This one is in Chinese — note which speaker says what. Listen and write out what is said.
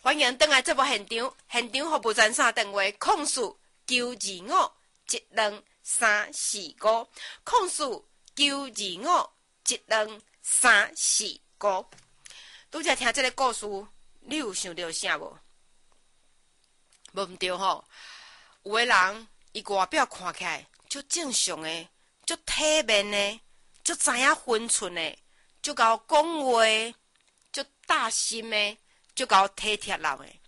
Speaker 1: 欢迎回来节目现场，现场服务专线电话：控诉925-1235，控诉925-1235。拄则听这个故事，你有想到啥无？无毋对吼，有的人伊外表看起来足正常的，足体面的，足知影分寸的，足够讲话，足大心的，足够体贴人的。